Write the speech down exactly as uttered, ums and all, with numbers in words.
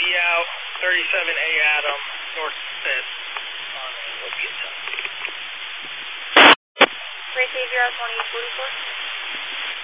out, thirty-seven A Adam, northwest on Olympia. Race eight zero twenty forty-four.